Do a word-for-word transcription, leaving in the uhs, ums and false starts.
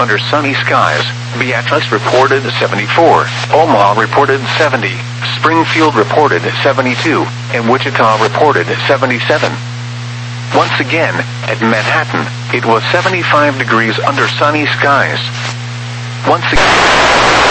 under sunny skies. Beatrice reported seventy-four, Omaha reported seventy, Springfield reported seventy-two, and Wichita reported seventy-seven. Once again, at Manhattan, it was seventy-five degrees under sunny skies. Once again...